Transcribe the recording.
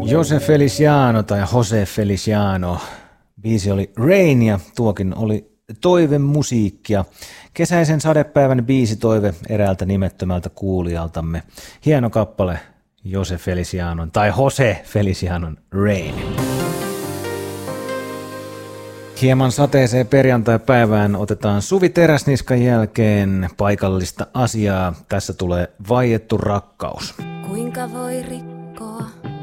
Jose Feliciano tai Jose Feliciano. Biisi oli Rain ja tuokin oli toivemusiikkia. Kesäisen sadepäivän biisitoive eräältä nimettömältä kuulijaltamme. Hieno kappale Jose Felicianon tai Jose Felicianon Rain. Hieman sateiseen perjantai-päivään otetaan Suvi Teräsniskan jälkeen paikallista asiaa. Tässä tulee Vaiettu rakkaus. Kuinka voi rikkoa